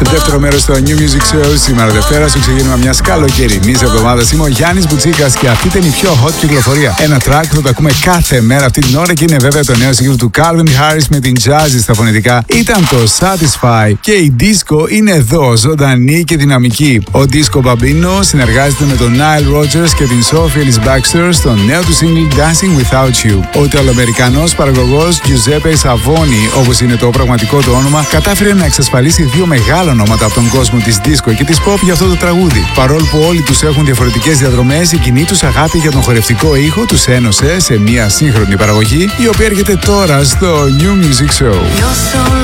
Στο δεύτερο μέρος του New Music Show, σήμερα Δευτέρα, στο ξεκίνημα μιας καλοκαιρινής εβδομάδας. Είμαι ο Γιάννης Μπουτσίκας και αυτή είναι η πιο hot κυκλοφορία. Ένα track που το ακούμε κάθε μέρα αυτή την ώρα και είναι βέβαια το νέο single του Calvin Harris με την Jazzy στα φωνητικά. Ήταν το Satisfy και η disco είναι εδώ, ζωντανή και δυναμική. Ο Disco Bambino συνεργάζεται με τον Nile Rodgers και την Sophie Ellis Bextor στο νέο του single Dancing Without You. Ο Ιταλοαμερικανός παραγωγός Giuseppe Savoni, όπως είναι το πραγματικό του όνομα, κατάφερε να εξασφαλίσει δύο μεγάλα ονόματα από τον κόσμο της disco και της pop για αυτό το τραγούδι. Παρόλο που όλοι τους έχουν διαφορετικές διαδρομές, η κοινή τους αγάπη για τον χορευτικό ήχο τους ένωσε σε μια σύγχρονη παραγωγή, η οποία έρχεται τώρα στο New Music Show.